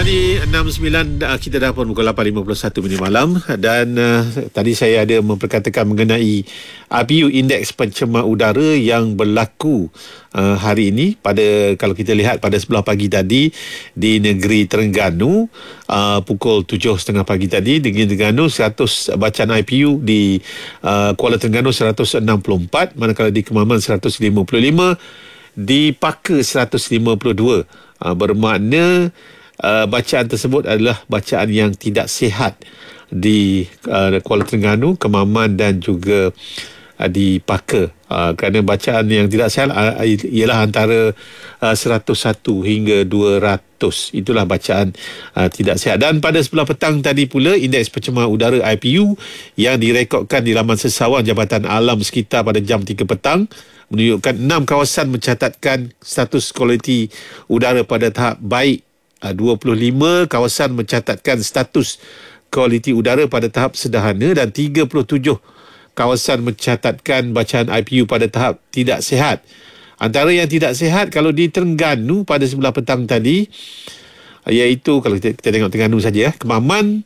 Tadi 6.9 kita dah pun pukul 8.51 minit malam dan tadi saya ada memperkatakan mengenai IPU Indeks Pencemar Udara yang berlaku hari ini kalau kita lihat pada sebelah pagi tadi di negeri Terengganu pukul 7.30 pagi tadi di negeri Terengganu 100 bacaan IPU di Kuala Terengganu 164, manakala di Kemaman 155, di Paka 152. Bermakna bacaan tersebut adalah bacaan yang tidak sihat di Kuala Terengganu, Kemaman dan juga di Paka. Kerana bacaan yang tidak sihat ialah antara 101 hingga 200. Itulah bacaan tidak sihat. Dan pada sebelah petang tadi pula, Indeks Pencemar Udara IPU yang direkodkan di laman sesawan Jabatan Alam sekitar pada jam 3 petang menunjukkan 6 kawasan mencatatkan status kualiti udara pada tahap baik. 25 kawasan mencatatkan status kualiti udara pada tahap sederhana dan 37 kawasan mencatatkan bacaan IPU pada tahap tidak sihat. Antara yang tidak sihat kalau di Terengganu pada sebelah petang tadi, iaitu kalau kita tengok Terengganu saja, Kemaman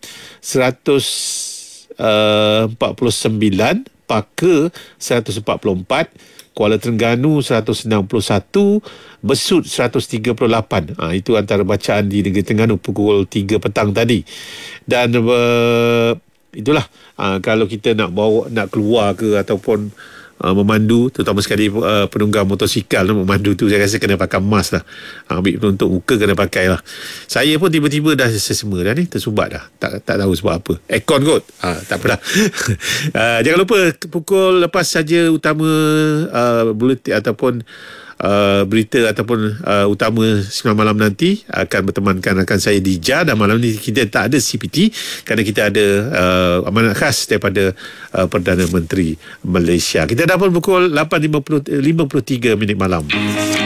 149, Paka 144, Kuala Terengganu 161, Besut 138. Itu antara bacaan di negeri Terengganu pukul 3 petang tadi. Dan itulah kalau kita nak keluar ke ataupun memandu, terutama sekali penunggang motosikal memandu tu, saya rasa kena pakai mask lah. Ambil penutup muka kena pakai lah. Saya pun tiba-tiba dah sesama dah ni, tersumbat dah, tak tahu sebab apa. Aircon kot, tak apalah. Jangan lupa pukul lepas saja utama buletin ataupun berita ataupun utama 9 malam nanti akan bertemankan rakan saya Dija. Dan malam ni kita tak ada CPT kerana kita ada amanat khas daripada Perdana Menteri Malaysia. Kita dah pun pukul 8.53 minit malam.